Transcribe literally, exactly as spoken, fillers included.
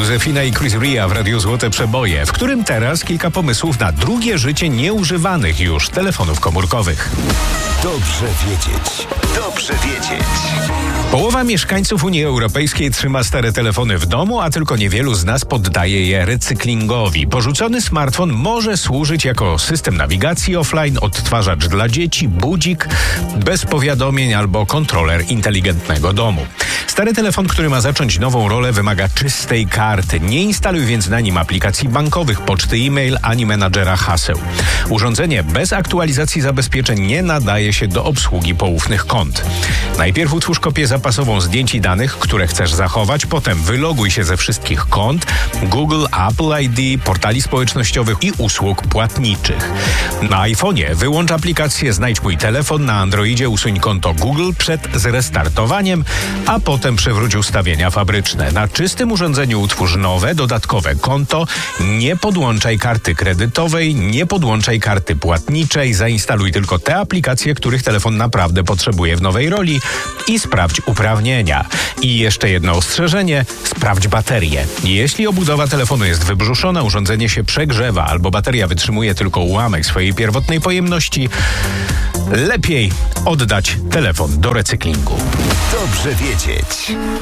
Józefina i Chris Ria w Radiu Złote Przeboje, w którym teraz kilka pomysłów na drugie życie nieużywanych już telefonów komórkowych. Dobrze wiedzieć. Dobrze wiedzieć. Połowa mieszkańców Unii Europejskiej trzyma stare telefony w domu, a tylko niewielu z nas poddaje je recyklingowi. Porzucony smartfon może służyć jako system nawigacji offline, odtwarzacz dla dzieci, budzik, bez powiadomień albo kontroler inteligentnego domu. Stary telefon, który ma zacząć nową rolę, wymaga czystej karty. Nie instaluj więc na nim aplikacji bankowych, poczty e-mail ani menadżera haseł. Urządzenie bez aktualizacji zabezpieczeń nie nadaje się do obsługi poufnych kont. Najpierw utwórz kopię zapasową zdjęć i danych, które chcesz zachować, potem wyloguj się ze wszystkich kont, Google, Apple I D, portali społecznościowych i usług płatniczych. Na iPhone'ie wyłącz aplikację Znajdź mój telefon, na Androidzie usuń konto Google przed zrestartowaniem, a potem przewróć ustawienia fabryczne. Na czystym urządzeniu utwórz nowe, dodatkowe konto, nie podłączaj karty kredytowej, nie podłączaj karty płatniczej, zainstaluj tylko te aplikacje, których telefon naprawdę potrzebuje w nowej roli i sprawdź uprawnienia. I jeszcze jedno ostrzeżenie, sprawdź baterię. Jeśli obudowa telefonu jest wybrzuszona, urządzenie się przegrzewa albo bateria wytrzymuje tylko ułamek swojej pierwotnej pojemności, lepiej oddać telefon do recyklingu. Dobrze wiedzieć.